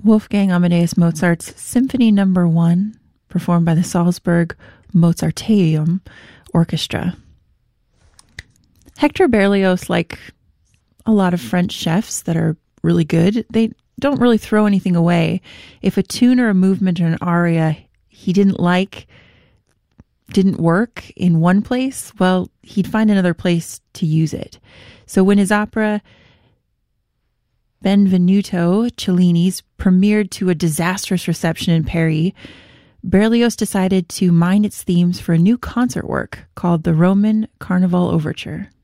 Wolfgang Amadeus Mozart's Symphony No. 1, performed by the Salzburg Mozarteum Orchestra. Hector Berlioz, like a lot of French chefs that are really good, they don't really throw anything away. If a tune or a movement or an aria he didn't work in one place, well, he'd find another place to use it. So when his opera Benvenuto Cellini's premiered to a disastrous reception in Paris, Berlioz decided to mine its themes for a new concert work called the Roman Carnival Overture.